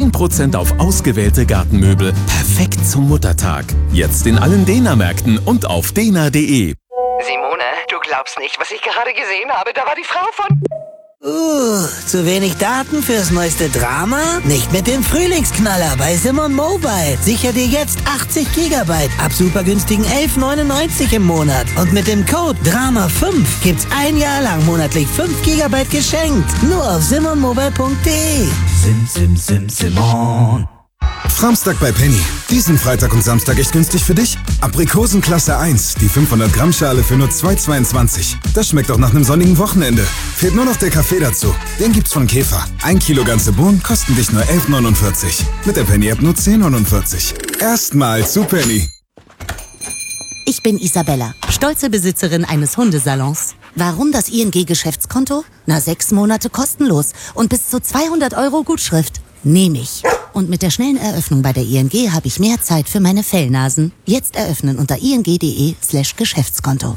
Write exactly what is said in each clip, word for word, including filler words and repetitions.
zehn Prozent auf ausgewählte Gartenmöbel. Perfekt zum Muttertag. Jetzt in allen Dena-Märkten und auf dena punkt de. Simone, du glaubst nicht, was ich gerade gesehen habe. Da war die Frau von... Uh, zu wenig Daten fürs neueste Drama? Nicht mit dem Frühlingsknaller bei Simon Mobile. Sicher dir jetzt achtzig Gigabyte ab super günstigen elf neunundneunzig im Monat. Und mit dem Code Drama fünf gibt's ein Jahr lang monatlich fünf Gigabyte geschenkt. Nur auf simon mobile punkt de. Sim, sim, sim, Simon. Framstag bei Penny. Diesen Freitag und Samstag echt günstig für dich? Aprikosen Klasse eins, die fünfhundert Gramm Schale für nur zwei Euro zweiundzwanzig. Das schmeckt auch nach einem sonnigen Wochenende. Fehlt nur noch der Kaffee dazu. Den gibt's von Käfer. Ein Kilo ganze Bohnen kosten dich nur elf neunundvierzig. Mit der Penny-App nur zehn neunundvierzig. Erstmal zu Penny. Ich bin Isabella, stolze Besitzerin eines Hundesalons. Warum das I N G-Geschäftskonto? Na, sechs Monate kostenlos und bis zu zweihundert Euro Gutschrift. Nehme ich. Und mit der schnellen Eröffnung bei der I N G habe ich mehr Zeit für meine Fellnasen. Jetzt eröffnen unter ing punkt de slash Geschäftskonto.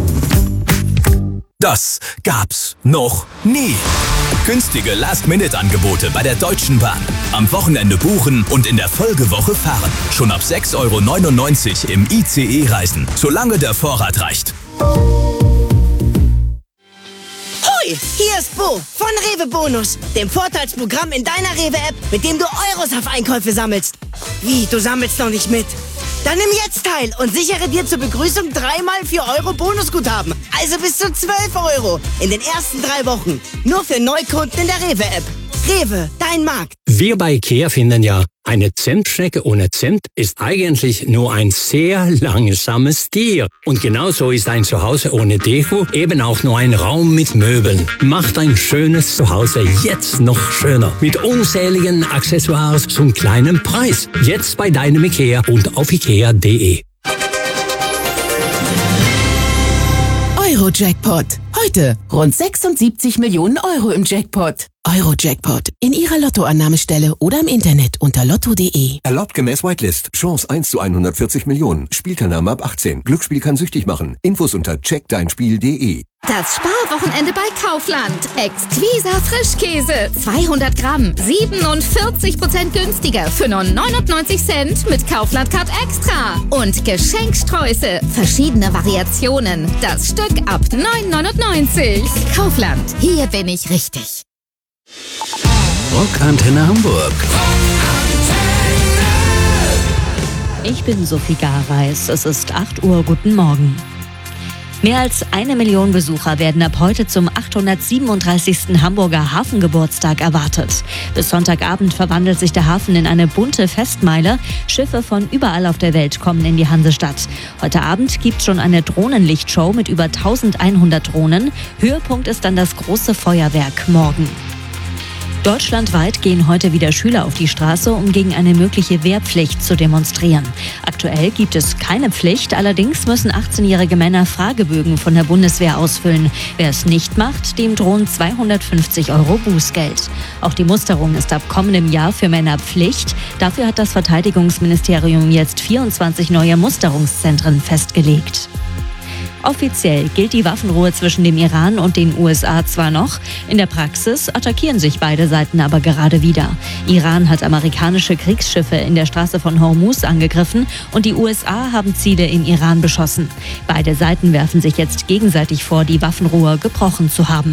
Das gab's noch nie. Günstige Last-Minute-Angebote bei der Deutschen Bahn. Am Wochenende buchen und in der Folgewoche fahren. Schon ab sechs Euro neunundneunzig im I C E-Reisen, solange der Vorrat reicht. Hoi, hier ist Bo von Rewe Bonus, dem Vorteilsprogramm in deiner Rewe-App, mit dem du Euros auf Einkäufe sammelst. Wie, du sammelst noch nicht mit? Dann nimm jetzt teil und sichere dir zur Begrüßung dreimal vier Euro Bonusguthaben. Also bis zu zwölf Euro in den ersten drei Wochen. Nur für Neukunden in der Rewe-App. Rewe, dein Markt. Wir bei IKEA finden ja, eine Zentschnecke ohne Zimt ist eigentlich nur ein sehr langsames Tier. Und genauso ist ein Zuhause ohne Deko eben auch nur ein Raum mit Möbeln. Macht ein schönes Zuhause jetzt noch schöner. Mit unzähligen Accessoires zum kleinen Preis. Jetzt bei deinem IKEA und auf ikea punkt de. Euro-Jackpot. Heute rund sechsundsiebzig Millionen Euro im Jackpot. Euro-Jackpot. In Ihrer Lottoannahmestelle oder im Internet unter lotto punkt de. Erlaubt gemäß Whitelist. Chance eins zu hundertvierzig Millionen. Spielteilnahme ab achtzehn. Glücksspiel kann süchtig machen. Infos unter check dein spiel punkt de. Das Sparwochenende bei Kaufland. Exquisa Frischkäse. zweihundert Gramm. siebenundvierzig Prozent günstiger. Für nur neunundneunzig Cent mit Kaufland Card Extra. Und Geschenksträuße. Verschiedene Variationen. Das Stück ab neun neunundneunzig. Kaufland. Hier bin ich richtig. Rockantenne Hamburg. Ich bin Sophie Gareis. Es ist acht Uhr. Guten Morgen. Mehr als eine Million Besucher werden ab heute zum achthundertsiebenunddreißigsten Hamburger Hafengeburtstag erwartet. Bis Sonntagabend verwandelt sich der Hafen in eine bunte Festmeile. Schiffe von überall auf der Welt kommen in die Hansestadt. Heute Abend gibt es schon eine Drohnenlichtshow mit über eintausendeinhundert Drohnen. Höhepunkt ist dann das große Feuerwerk morgen. Deutschlandweit gehen heute wieder Schüler auf die Straße, um gegen eine mögliche Wehrpflicht zu demonstrieren. Aktuell gibt es keine Pflicht, allerdings müssen achtzehnjährige Männer Fragebögen von der Bundeswehr ausfüllen. Wer es nicht macht, dem drohen zweihundertfünfzig Euro Bußgeld. Auch die Musterung ist ab kommendem Jahr für Männer Pflicht. Dafür hat das Verteidigungsministerium jetzt vierundzwanzig neue Musterungszentren festgelegt. Offiziell gilt die Waffenruhe zwischen dem Iran und den U S A zwar noch, in der Praxis attackieren sich beide Seiten aber gerade wieder. Iran hat amerikanische Kriegsschiffe in der Straße von Hormuz angegriffen und die U S A haben Ziele im Iran beschossen. Beide Seiten werfen sich jetzt gegenseitig vor, die Waffenruhe gebrochen zu haben.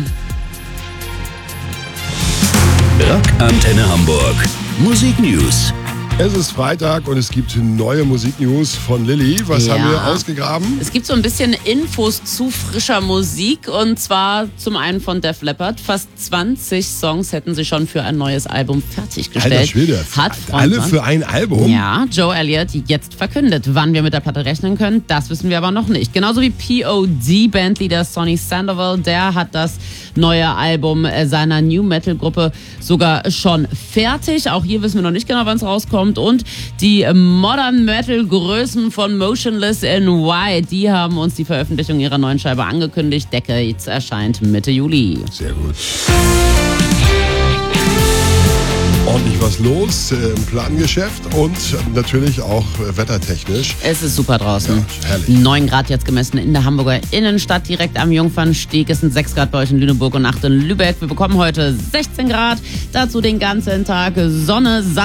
Rockantenne Hamburg. Musik News. Es ist Freitag und es gibt neue Musiknews von Lilly. Was Ja. haben wir ausgegraben? Es gibt so ein bisschen Infos zu frischer Musik und zwar zum einen von Def Leppard. Fast zwanzig Songs hätten sie schon für ein neues Album fertiggestellt. Alter Schwede, Hat alle für ein Album? Ja, Joe Elliott jetzt verkündet. Wann wir mit der Platte rechnen können, das wissen wir aber noch nicht. Genauso wie P O D Bandleader Sonny Sandoval, der hat das neue Album seiner New Metal Gruppe sogar schon fertig. Auch hier wissen wir noch nicht genau, wann es rauskommt. Und die Modern Metal Größen von Motionless in White, die haben uns die Veröffentlichung ihrer neuen Scheibe angekündigt. Decades erscheint Mitte Juli. Sehr gut. Ordentlich was los äh, im Plangeschäft und natürlich auch äh, wettertechnisch. Es ist super draußen. Ja, herrlich. neun Grad jetzt gemessen in der Hamburger Innenstadt, direkt am Jungfernstieg. Es sind sechs Grad bei euch in Lüneburg und acht in Lübeck. Wir bekommen heute sechzehn Grad. Dazu den ganzen Tag Sonne.